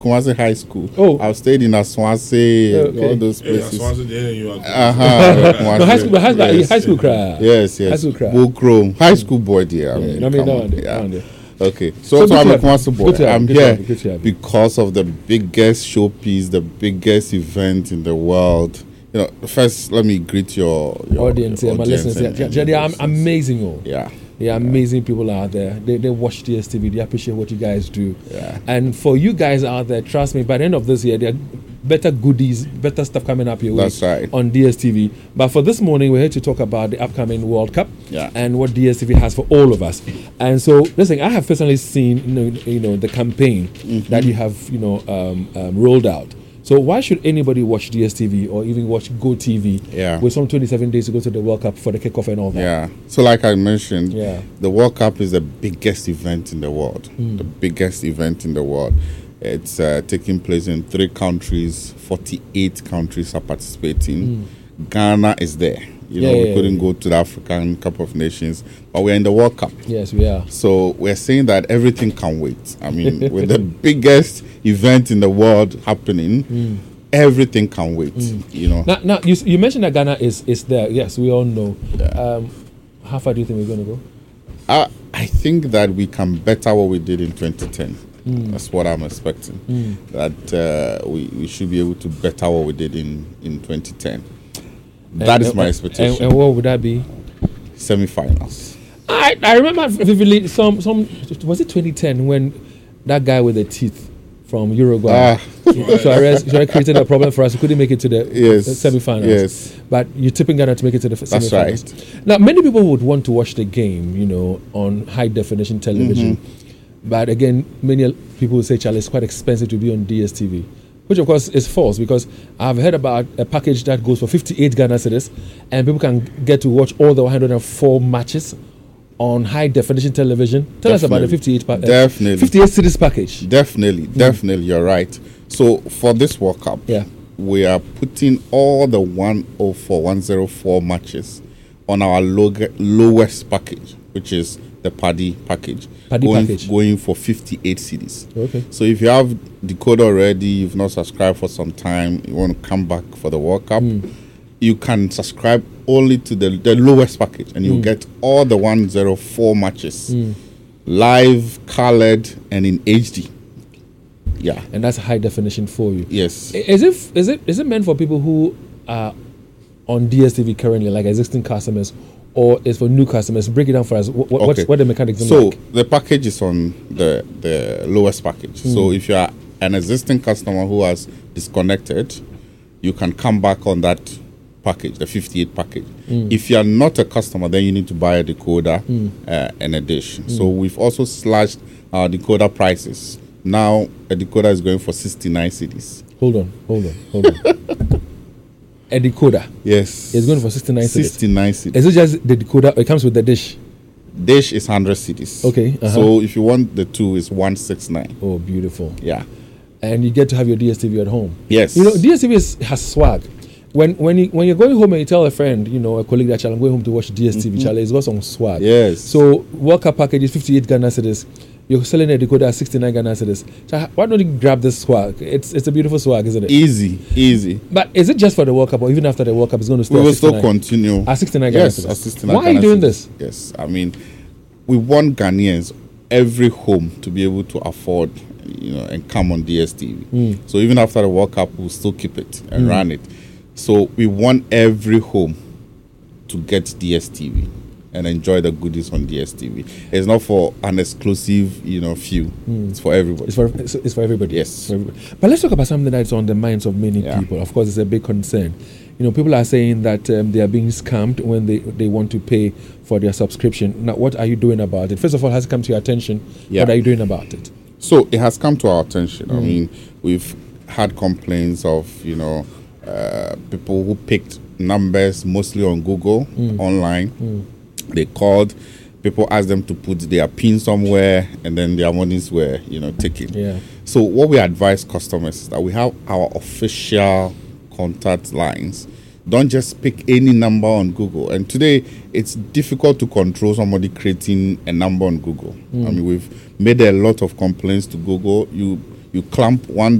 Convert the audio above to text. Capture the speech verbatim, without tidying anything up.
Kumasi High School. Oh. I've stayed in Aswanse, Yeah, okay. all those Yeah, places. Swansea, there you are. Uh-huh. No, high school, high school, Yes. high school cry. Yes, yes. High school cry. Bukro. High school boy, dear. I Yeah, mean, I mean, come no, on. no, Yeah. no. Okay, So so, so, good I'm to a have you. Kumasi boy. Good to have I'm you. Good to here have you. Good to have you. because of the biggest showpiece, the biggest event in the world. You know, first, let me greet your, your Audience, your yeah, my audience listeners, and- yeah, and yeah, they your are listeners. amazing. Oh. Yeah. They are amazing people out there. They, they watch D S T V. They appreciate what you guys do. Yeah. And for you guys out there, trust me, by the end of this year, there are better goodies, better stuff coming up your way That's right. on D S T V. But for this morning, we're here to talk about the upcoming World Cup Yeah. and what D S T V has for all of us. And so, listen, I have personally seen, you know, you know the campaign Mm-hmm. that you have, you know, um, um, rolled out. So why should anybody watch D S T V or even watch GoTV Yeah. with some twenty-seven days to go to the World Cup for the kickoff and all that? Yeah. So, like I mentioned, Yeah. the World Cup is the biggest event in the world. Hmm. The biggest event in the world. It's uh, taking place in three countries. forty-eight countries are participating. Ghana is there. You Hmm. Yeah, know, yeah, we yeah. couldn't go to the African Cup of Nations, but we're in the World Cup. Yes, we are. So we're saying that everything can wait. I mean, with the biggest event in the world happening, everything can wait. You know. Now, now you, you mentioned that Ghana is, is there. Yes, we all know. Yeah. Um, how far do you think we're going to go? I, I think that we can better what we did in twenty ten. That's what I'm expecting. That uh, we, we should be able to better what we did in, in twenty ten. That And- is my and- expectation. And, and what would that be? Semi-finals. I, I remember vividly some some was it twenty ten when that guy with the teeth from Uruguay Ah. Suarez, Suarez created a problem for us. We couldn't make it to the Yes. the semi-finals. Yes. But you're tipping Ghana to make it to the f- That's semi-finals. right. Now, many people would want to watch the game, you know, on high definition television. Mm-hmm. But again, many people will say, Charlie, it's quite expensive to be on D S T V. Which, of course, is false because I've heard about a package that goes for fifty-eight Ghana cedis and people can get to watch all the one hundred four matches on high definition television. Tell us about the Definitely. fifty-eight pa- uh, Definitely. fifty-eight cities package. Definitely, definitely, you're right. So for this World Cup, Yeah. we are putting all the one oh four, one oh four matches on our log- lowest package, which is the Paddy package. Paddy going, package. Going for fifty-eight cities. Okay. So if you have decoder already, you've not subscribed for some time, you want to come back for the World Cup, you can subscribe only to the, the lowest package and you'll get all the one oh four matches live, colored, and in H D. Yeah. And that's high definition for you. Yes. I- Is it is it is it meant for people who are on D S T V currently, like existing customers, or is for new customers? Break it down for us. What what, Okay. what the mechanics are So like? the package is on the the lowest package. So if you are an existing customer who has disconnected, you can come back on that package, the fifty-eight package. If you are not a customer, then you need to buy a decoder uh, and a dish. So we've also slashed our decoder prices. Now a decoder is going for sixty-nine cedis. Hold on, hold on, hold on. A decoder Yes. is going for sixty-nine cedis. sixty-nine cedis. Is it just the decoder? Or it comes with the dish. Dish is one hundred cedis. Okay, uh-huh. So if you want the two, it's one sixty-nine. Oh, beautiful. Yeah. And you get to have your D S T V at home. Yes. You know, D S T V is, has swag. When when you when you're going home and you tell a friend, you know, a colleague that "Charlie, I'm going home to watch D S T V, Charlie, it's got some swag. Yes. So World Cup package is fifty-eight Ghana cedis. You're selling a decoder at sixty-nine Ghana cedis. So why don't you grab this swag? It's it's a beautiful swag, isn't it? Easy, easy. But is it just for the World Cup, or even after the World Cup, it's going to stay We at will still sixty-nine? continue. At sixty-nine Ghana Yes, cedis. at sixty-nine Why are you Ghana doing cedis. this? Yes, I mean, we want Ghanaians, every home, to be able to afford, you know, and come on D S T V. Hmm. So even after the World Cup, we'll still keep it and run it. So we want every home to get D S T V and enjoy the goodies on D S T V. It's not for an exclusive, you know, few. It's for everybody. It's for it's, it's for everybody. Yes. It's for everybody. But let's talk about something that's on the minds of many Yeah. people. Of course, it's a big concern. You know, people are saying that um, they are being scammed when they, they want to pay for their subscription. Now, what are you doing about it? First of all, has it come to your attention? Yeah. What are you doing about it? So it has come to our attention. I mean, we've had complaints of, you know, uh, people who picked numbers mostly on Google, online. They called, people asked them to put their PIN somewhere, and then their monies were, you know, taken. Yeah. So what we advise customers is that we have our official contact lines. Don't just pick any number on Google. And today, it's difficult to control somebody creating a number on Google. I mean, we've made a lot of complaints to Google. You You clamp one